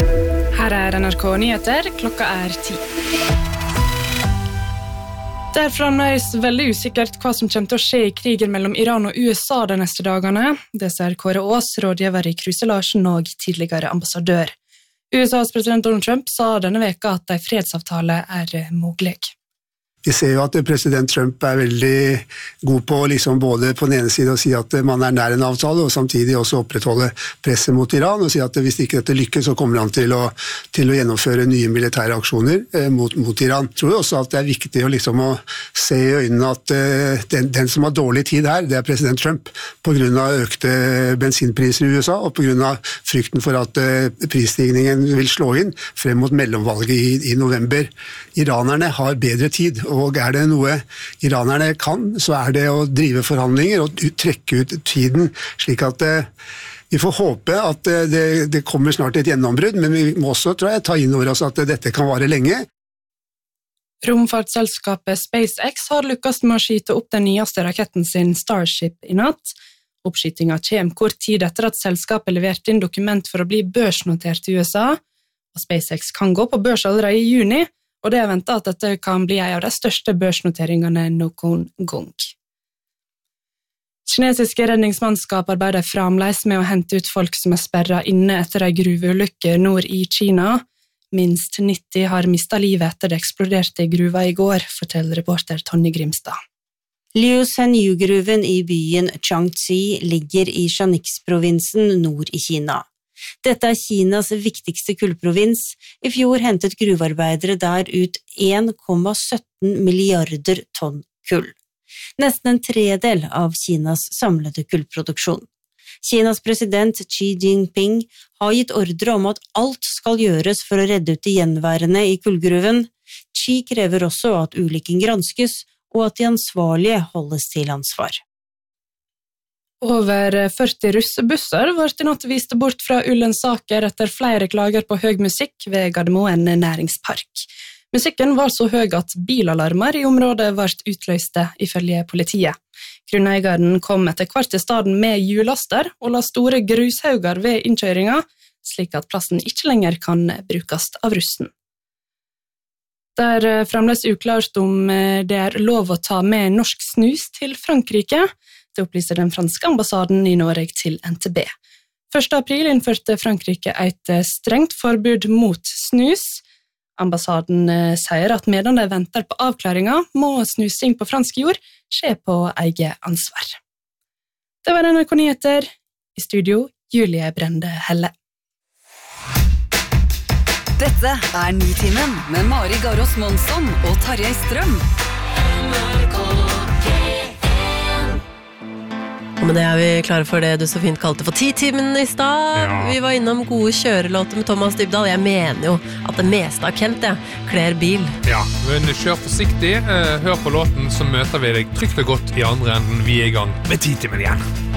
Her NRK Nyheter, klokka 10. Det fremdeles veldig usikkert hva som kommer til å skje i krigen mellom Iran og USA de neste dagene. Det sier Kåre Aas, rådgiver i Kruse Larsen og tidligere ambassadør. USAs president Donald Trump sa denne veka at en fredsavtale mulig. Vi ser jo at president Trump veldig god på liksom både på den ene siden å si at man nær en avtale, og samtidig også opprettholde presset mot Iran, og si at hvis ikke dette lykkes, så kommer han til å gjennomføre nye militære aksjoner mot Iran. Jeg tror også at det viktig å, liksom, å se i øynene at den som har dårlig tid her, det president Trump, på grunn av økte bensinpriser i USA, og på grunn av frykten for at prisstigningen vil slå inn frem mot mellomvalget i november. Iranerne har bedre tid, og det noe iranerne kan, så det å drive forhandlinger og trekke ut tiden, slik at vi får håpe at det kommer snart et gjennombrudd, men vi må også, tror jeg, ta inn over oss at dette kan vare lenge. Romfartsselskapet SpaceX har lykkes med å skyte opp den nyeste raketten sin Starship i natt. Oppskytingen kommer kort tid etter at selskapet leverte inn dokument for å bli børsnotert i USA, og SpaceX kan gå på børs allerede i juni, og det ventet at dette kan bli en av de største børsnoteringene noen gang. Kinesiske redningsmannskap arbeider fremdeles med å hente ut folk som sperret inne etter en gruveulykke nord i Kina. Minst 90 har mistet livet etter det eksploderte i gruva i går, forteller reporter Tonje Grimstad. Liu Shenyu-gruven i byen Changxi ligger i Shanxi-provinsen nord i Kina. Dette Kinas viktigste kullprovins. I fjor hentet gruvearbeidere der ut 1,17 milliarder tonn kull. Nesten en tredel av Kinas samlede kullproduksjon. Kinas president Xi Jinping har gitt ordre om at alt skal gjøres for å redde ut de gjenværende i kullgruven. Xi krever også at ulykken granskes, og at de ansvarlige holdes til ansvar. Over 40 russebusser ble i natt vist bort fra Ullensaker etter flere klager på høy musikk ved Gardermoen næringspark. Musikken var så høy at bilalarmer i området ble utløste ifølge politiet. Grunneieren kom etter hvert til staden med hjullaster og la store grushauger ved innkjøringa, slik at plassen ikke lenger kan brukes av russen. Det fremdeles uklart om det lov å ta med norsk snus til Frankrike. Det opplyser den franske ambassaden i Norge til NTB. 1. april innførte Frankrike et strengt forbud mot snus. Ambassaden sier at medan de venter på avklaringen, må snusing på fransk jord skje på eget ansvar. Det var NRK Nyheter. I studio, Julie Brende Helle. Dette Nitimen med Mari Garås Monsson og Tarjei Strøm. Og med det vi klare for det du så fint kalte for 10-timen i stad. Ja. Vi var innom gode kjørelåter med Thomas Dybdahl. Jeg mener jo at det meste av Kent kler bil. Ja, men kjør forsiktig. Hør på låten, så møter vi deg trygt og godt i andre enden. Vi i gang med 10-timen igjen.